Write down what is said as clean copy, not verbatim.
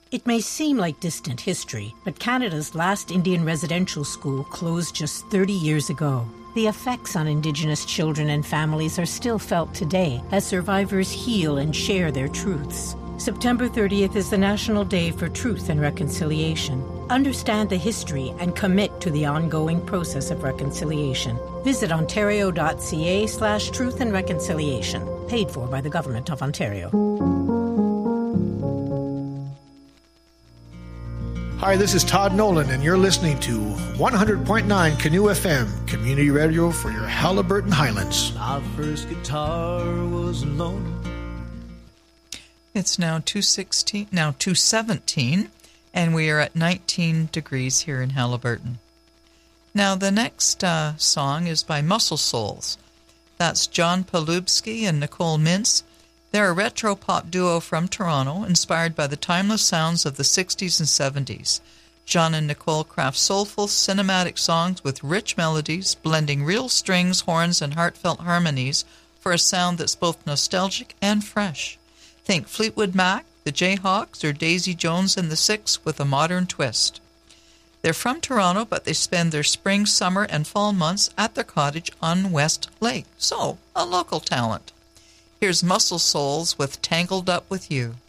It may seem like distant history, but Canada's last Indian residential school closed just 30 years ago. The effects on Indigenous children and families are still felt today as survivors heal and share their truths. September 30th is the National Day for Truth and Reconciliation. Understand the history and commit to the ongoing process of reconciliation. Visit ontario.ca/truth and reconciliation, paid for by the Government of Ontario. Hi, this is Todd Nolan, and you're listening to 100.9 Canoe FM, community radio for your Haliburton Highlands. My first guitar was alone. It's now 2:17, and we are at 19 degrees here in Haliburton. Now, the next song is by Muscle Souls. That's John Palubsky and Nicole Mintz. They're a retro pop duo from Toronto, inspired by the timeless sounds of the 60s and 70s. John and Nicole craft soulful, cinematic songs with rich melodies, blending real strings, horns, and heartfelt harmonies for a sound that's both nostalgic and fresh. Think Fleetwood Mac, the Jayhawks, or Daisy Jones and the Six with a modern twist. They're from Toronto, but they spend their spring, summer, and fall months at their cottage on West Lake. So, a local talent. Here's Muscle Souls with Tangled Up With You.